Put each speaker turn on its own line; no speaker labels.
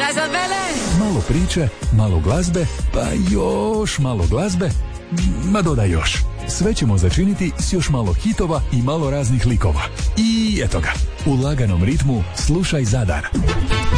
Kaj sad vele?
Malo priče, malo glazbe, pa još malo glazbe, ma dodaj još. Sve ćemo začiniti s još malo hitova i malo raznih likova. I eto ga, u laganom ritmu slušaj Zadar.